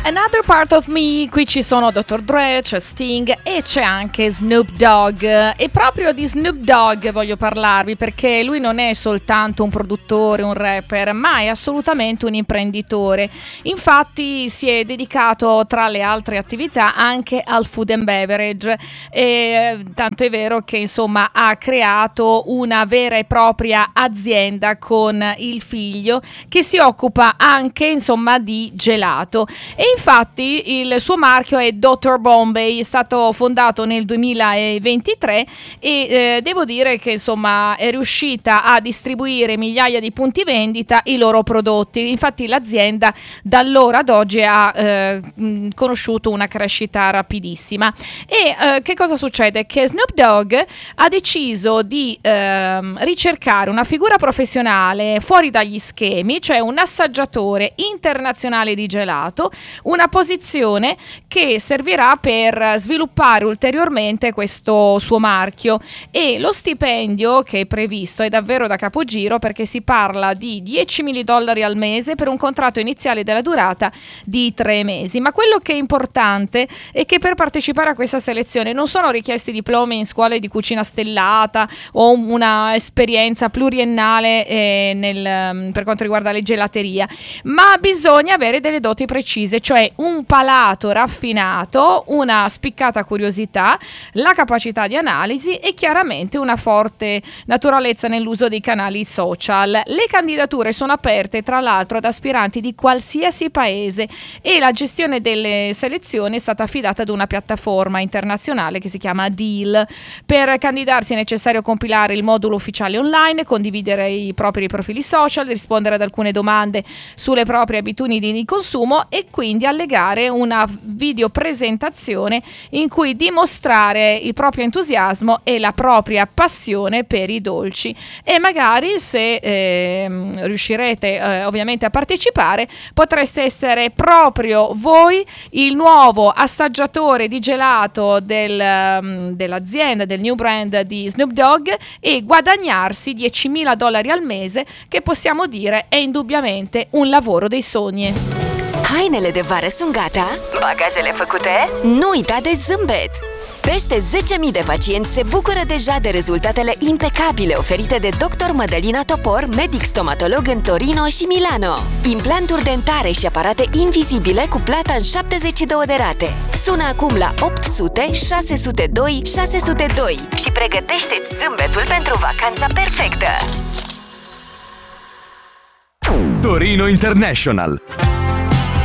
Another Part of Me, qui ci sono Dr. Dre, c'è Sting e c'è anche Snoop Dogg. E proprio di Snoop Dogg voglio parlarvi, perché lui non è soltanto un produttore, un rapper, ma è assolutamente un imprenditore. Infatti si è dedicato, tra le altre attività, anche al food and beverage, e tanto è vero che insomma ha creato una vera e propria azienda con il figlio che si occupa anche insomma di gelato. E infatti il suo marchio è Dr. Bombay, è stato fondato nel 2023 e devo dire che insomma è riuscita a distribuire migliaia di punti vendita i loro prodotti. Infatti l'azienda da allora ad oggi ha conosciuto una crescita rapidissima. E che cosa succede? Che Snoop Dogg ha deciso di ricercare una figura professionale fuori dagli schemi, cioè un assaggiatore internazionale di gelato, una posizione che servirà per sviluppare ulteriormente questo suo marchio. E lo stipendio che è previsto è davvero da capogiro, perché si parla di $10.000 al mese per un contratto iniziale della durata di 3 mesi. Ma quello che è importante è che per partecipare a questa selezione non sono richiesti diplomi in scuole di cucina stellata o una esperienza pluriennale per quanto riguarda le gelateria, ma bisogna avere delle doti precise, cioè un palato raffinato, una spiccata curiosità, la capacità di analisi e chiaramente una forte naturalezza nell'uso dei canali social. Le candidature sono aperte tra l'altro ad aspiranti di qualsiasi paese e la gestione delle selezioni è stata affidata ad una piattaforma internazionale che si chiama Deal. Per candidarsi è necessario compilare il modulo ufficiale online, condividere i propri profili social, rispondere ad alcune domande sulle proprie abitudini di consumo e quindi allegare una videopresentazione in cui dimostrare il proprio entusiasmo e la propria passione per i dolci. E magari se riuscirete ovviamente a partecipare, potreste essere proprio voi il nuovo assaggiatore di gelato dell'azienda, del new brand di Snoop Dogg, e guadagnarsi $10.000 al mese, che possiamo dire è indubbiamente un lavoro dei sogni. Hainele de vară sunt gata? Bagajele făcute? Nu uita de zâmbet! Peste 10.000 de pacienți se bucură deja de rezultatele impecabile oferite de Dr. Mădălina Topor, medic stomatolog în Torino și Milano. Implanturi dentare și aparate invizibile cu plata în 72 de rate. Sună acum la 800 602 602 și pregătește-ți zâmbetul pentru vacanța perfectă! Torino International.